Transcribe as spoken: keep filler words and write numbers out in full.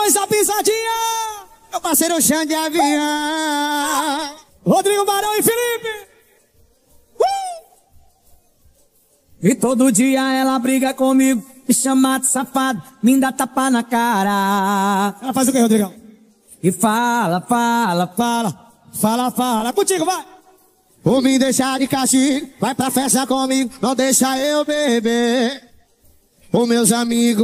dois, a pisadinha. Meu parceiro Xande Avião. Rodrigo Barão e Felipe. Uh! E todo dia ela briga comigo, me chama de safado, me dá tapa na cara. Ela faz o que, Rodrigão? E fala, fala, fala, fala, fala. Contigo, vai. Por me deixar de castigo, vai pra festa comigo, não deixa eu beber. Os meus amigos